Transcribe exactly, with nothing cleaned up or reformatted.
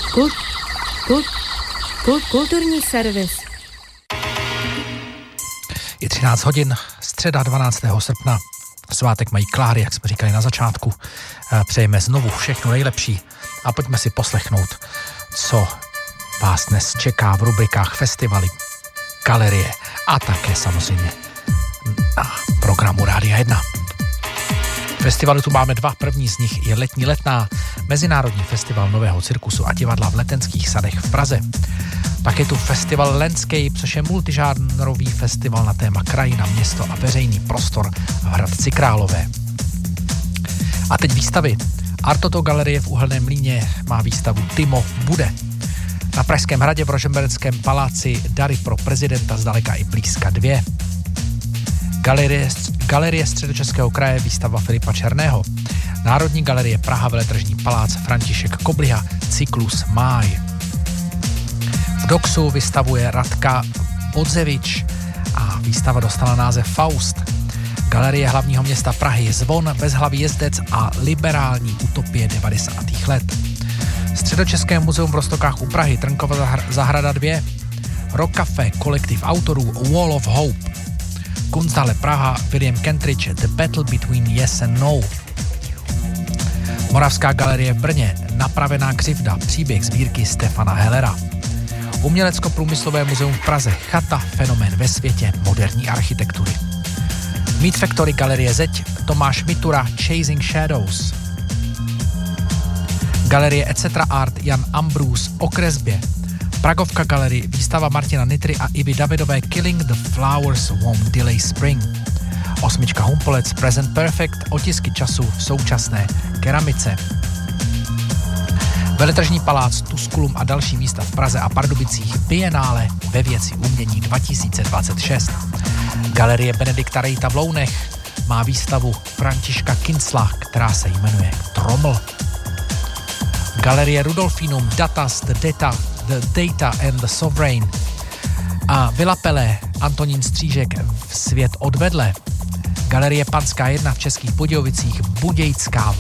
Kult, kult, kult, kulturní servis. Je třináct hodin, středa dvanáctého srpna. Svátek mají Kláry, jak jsme říkali na začátku. Přejeme znovu všechno nejlepší a pojďme si poslechnout, co vás dnes čeká v rubrikách festivaly, galerie a také samozřejmě na programu Rádia jedna. Festivaly tu máme dva, první z nich je letní letná, Mezinárodní festival nového cirkusu a divadla v Letenských sadech v Praze. Pak je tu festival Landscape, což je multižánrový festival na téma krajina, město a veřejný prostor v Hradci Králové. A teď výstavy. Artoto galerie v Uhelném Mlýně má výstavu Timo bude. Na Pražském hradě v Rožmberském paláci Dary pro prezidenta zdaleka i blízka dvě. Galerie, galerie Středočeského kraje výstava Filipa Černého. Národní galerie Praha Veletržní palác František Kobliha cyklus Máj. V Doxu vystavuje Radka Podzevič a výstava dostala název Faust. Galerie hlavního města Prahy Zvon, Bezhlavý jezdec a liberální utopie devadesátých let. Středočeské muzeum v Roztokách u Prahy, Trnkova zahrada dva, Rock Café, kolektiv autorů Wall of Hope. Kunsthalle Praha, William Kentridge, The Battle Between Yes and No. Moravská galerie v Brně, Napravená křivda, příběh sbírky Stefana Hellera. Umělecko-průmyslové muzeum v Praze, Chata, fenomén ve světě moderní architektury. Meat Factory galerie Zeď, Tomáš Mitura, Chasing Shadows. Galerie et cetera Art, Jan Ambrus o kresbě. Pragovka galerie, výstava Martina Nitry a Ivy Davidové Killing the Flowers Won't Delay Spring. Osmička Humpolec, Present Perfect, otisky času v současné keramice. Veletržní palác, Tusculum a další místa v Praze a Pardubicích, Biennále ve věci umění dva tisíce dvacet šest. Galerie Benedikta Rejta v Lounech má výstavu Františka Kincla, která se jmenuje Troml. Galerie Rudolfinum, Datas, The Data, The Data and the Sovereign a Villa Pelé, Antonín Střížek, Svět odvedle. Galerie Panská jedna v Českých Budějovicích, Budějská